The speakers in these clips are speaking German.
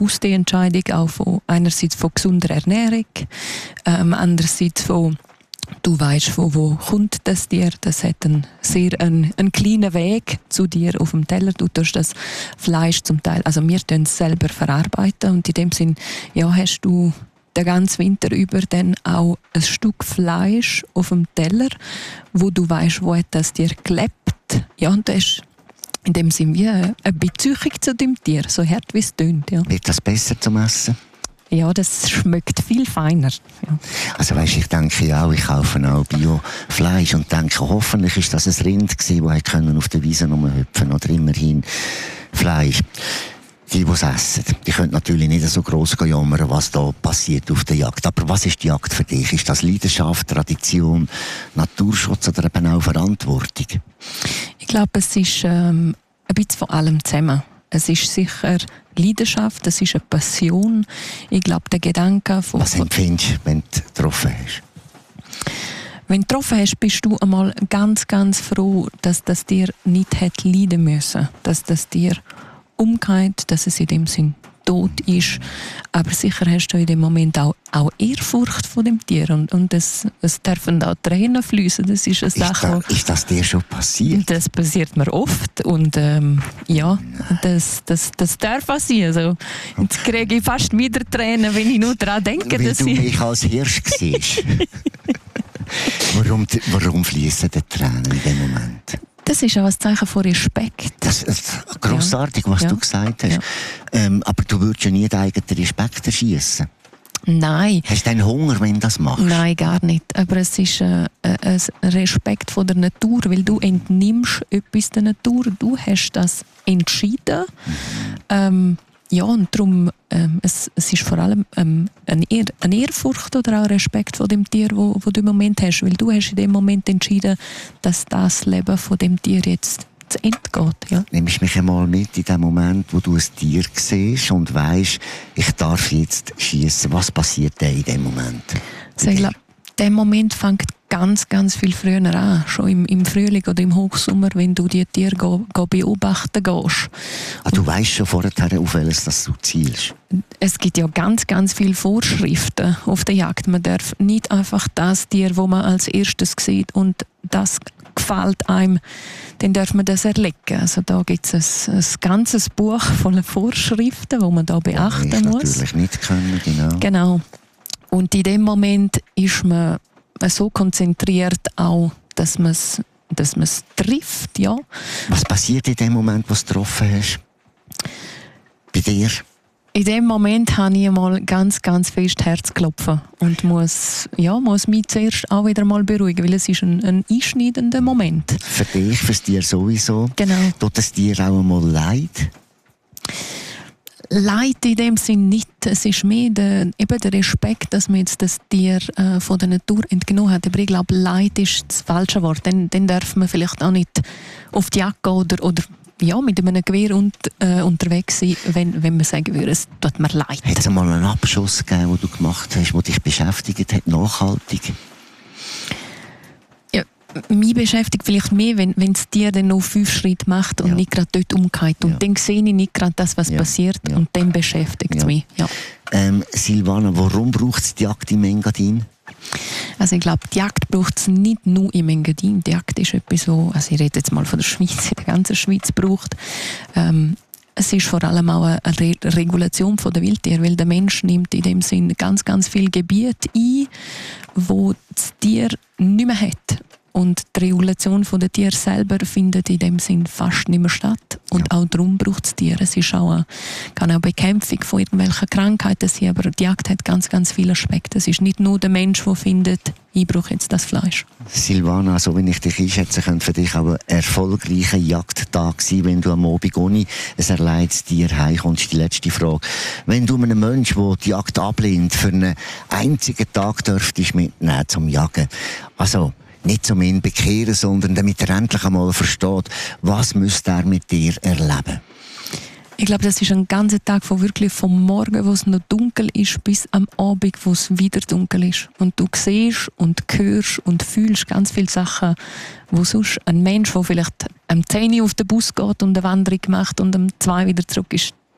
bewusste Entscheidung auch einerseits von gesunder Ernährung, andererseits von du weißt, von wo kommt das Tier. Das hat einen kleinen Weg zu dir auf dem Teller. Du tust das Fleisch zum Teil, also wir tun es selber verarbeiten und in dem Sinn, ja, hast du den ganzen Winter über dann auch ein Stück Fleisch auf dem Teller, wo du weißt, wo hat das Tier gelebt. Ja, und das ist in dem Sinn wie eine Beziehung zu dem Tier, so hart wie es tönt. Ja. Wird das besser zum Essen? Ja, das schmeckt viel feiner. Ja. Also weisst, ich denke ja auch, ich kaufe auch Bio-Fleisch und denke, hoffentlich ist das ein Rind gewesen, das auf der Wiese rumhüpfen oder immerhin Fleisch. Die es essen, die können natürlich nicht so gross jammern, was da passiert auf der Jagd. Aber was ist die Jagd für dich? Ist das Leidenschaft, Tradition, Naturschutz oder eben auch Verantwortung? Ich glaube, es ist ein bisschen von allem zusammen. Es ist sicher Leidenschaft, es ist eine Passion. Ich glaube, der Gedanke von... Was empfindest du, wenn du getroffen hast? Wenn du getroffen hast, bist du einmal ganz, ganz froh, dass das Tier nicht hätte leiden müssen. Dass das Tier umgeht, dass es in dem Sinn tot ist. Aber sicher hast du in dem Moment auch Ehrfurcht vor dem Tier. Und es dürfen auch Tränen fließen. Das ist eine Sache. Ist das dir schon passiert? Das passiert mir oft. Und ja, das darf passieren. Also, jetzt kriege ich fast wieder Tränen, wenn ich nur daran denke. Weil du mich als Hirsch siehst. Warum fließen die Tränen in dem Moment? Das ist auch ein Zeichen von Respekt. Das ist grossartig, was du gesagt hast. Ja. Aber du würdest ja nie den eigenen Respekt erschiessen. Nein. Hast du einen Hunger, wenn du das machst? Nein, gar nicht. Aber es ist ein Respekt vor der Natur, weil du entnimmst etwas der Natur. Du hast das entschieden. Ja, und darum, es ist vor allem eine Ehrfurcht oder auch Respekt vor dem Tier, wo du im Moment hast. Weil du hast in dem Moment entschieden, dass das Leben von dem Tier jetzt zu Ende geht. Ja. Nimmst mich einmal mit in dem Moment, wo du ein Tier siehst und weisst, ich darf jetzt schiessen. Was passiert denn in dem Moment? Also ich glaube, der Moment fängt ganz, ganz viel früher an. Schon im Frühling oder im Hochsommer, wenn du die Tiere beobachten gehst. Du weisst schon vorher, auf welches das du zielst? Es gibt ja ganz, ganz viele Vorschriften auf der Jagd. Man darf nicht einfach das Tier, das man als erstes sieht und das gefällt einem, dann darf man das erlegen. Also da gibt es ein ganzes Buch voller Vorschriften, die man da beachten muss. Natürlich nicht können, Genau. Und in dem Moment ist man so konzentriert auch, dass man es trifft, ja. Was passiert in dem Moment, wo du es getroffen hast? Bei dir? In dem Moment habe ich mal ganz, ganz fest Herzklopfen und muss mich zuerst auch wieder mal beruhigen, weil es ist ein einschneidender Moment. Für dich, für das Tier sowieso? Genau. Tut das Tier auch einmal leid? Leid in dem Sinn nicht. Es ist mehr der Respekt, dass man jetzt das Tier von der Natur entgenommen hat. Aber ich glaube, Leid ist das falsche Wort. Dann darf man vielleicht auch nicht auf die Jagd gehen oder mit einem Gewehr unterwegs sein, wenn man sagen würde, es tut mir leid. Hat es einmal einen Abschuss gegeben, den du gemacht hast, der dich beschäftigt hat, nachhaltig? Mich beschäftigt vielleicht mehr, wenn das Tier dann noch 5 Schritte macht und nicht gerade dort umgeht. Und dann sehe ich nicht gerade das, was passiert. Ja. Und dann beschäftigt es mich. Ja. Silvana, warum braucht es die Jagd im Engadin? Also ich glaube, die Jagd braucht es nicht nur im Engadin. Die Jagd ist etwas, also ich rede jetzt mal von der Schweiz, in der ganzen Schweiz braucht. Es ist vor allem auch eine Regulation der Wildtiere, weil der Mensch nimmt in dem Sinn ganz, ganz viel Gebiet ein, wo das Tier nicht mehr hat. Und die Regulation der Tiere selber findet in dem Sinn fast nicht mehr statt. Und auch darum braucht es Tiere. Es ist kann auch Bekämpfung von irgendwelchen Krankheiten sein, aber die Jagd hat ganz, ganz viele Aspekte. Es ist nicht nur der Mensch, der findet, ich brauche jetzt das Fleisch. Silvana, so wie ich dich einschätze, könnte für dich auch ein erfolgreicher Jagdtag sein, wenn du am Abend ohne ein erleides Tier heimkommst. Die letzte Frage. Wenn du einem Menschen, der die Jagd ablehnt, für einen einzigen Tag dürftest mitnehmen zum Jagen, also nicht zum ihn bekehren, sondern damit er endlich einmal versteht, was müsste er mit dir erleben? Ich glaube, das ist ein ganzer Tag von wirklich vom Morgen, wo es noch dunkel ist, bis am Abend, wo es wieder dunkel ist. Und du siehst und hörst und fühlst ganz viele Sachen, wo sonst ein Mensch, der vielleicht am 10 Uhr auf den Bus geht und eine Wanderung macht und am 2 wieder zurück ist,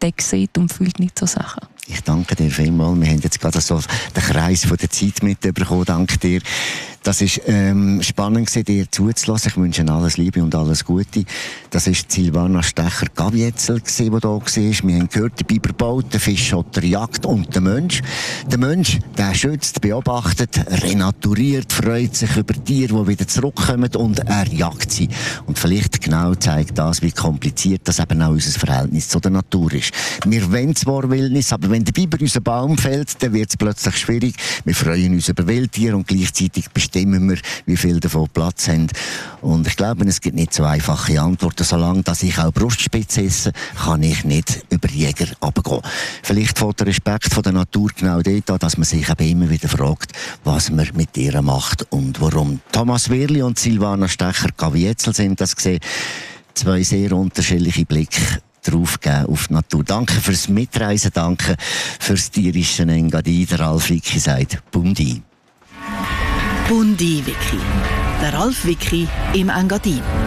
der sieht und fühlt nicht so Sachen. Ich danke dir vielmals. Wir haben jetzt gerade so den Kreis von der Zeit mitbekommen. Danke dir. Das ist spannend gewesen, dir zuzulassen. Ich wünsche Ihnen alles Liebe und alles Gute. Das ist Silvana Stecher-Gavietzel, die da war. Wir haben gehört, der Biber baut, der Fischotter jagt und der Mensch. Der Mensch, der schützt, beobachtet, renaturiert, freut sich über Tiere, die wieder zurückkommen und er jagt sie. Und vielleicht genau zeigt das, wie kompliziert das eben auch unser Verhältnis zu der Natur ist. Wir wollen zwar Wildnis, aber wenn der Biber unseren Baum fällt, dann wird es plötzlich schwierig. Wir freuen uns über Wildtiere und gleichzeitig bestimmen wir, wie viel davon Platz haben. Und ich glaube, es gibt nicht so einfache Antworten. Solange dass ich auch Brustspitze esse, kann ich nicht über Jäger runtergehen. Vielleicht fällt der Respekt vor der Natur genau dort an, dass man sich eben immer wieder fragt, was man mit ihr macht und warum. Thomas Wehrli und Silvana Stecher-Gavietzel sind das gesehen. Zwei sehr unterschiedliche Blicke drauf geben auf die Natur. Danke fürs Mitreisen, danke fürs tierische Engadin. Der Ralf Wicki sagt Bundi. Bundi Wicki. Der Ralf Wicki im Engadin.